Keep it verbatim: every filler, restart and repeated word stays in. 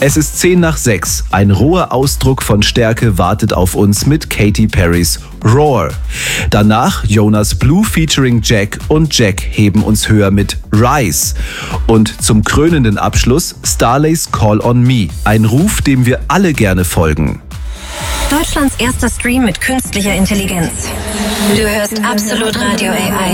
Es ist zehn nach sechs. Ein roher Ausdruck von Stärke wartet auf uns mit Katy Perrys Roar. Danach Jonas Blue featuring Jack und Jack heben uns höher mit Rise. Und zum krönenden Abschluss Starlays Call on Me. Ein Ruf, dem wir alle gerne folgen. Deutschlands erster Stream mit künstlicher Intelligenz. Du hörst Absolut Radio A I.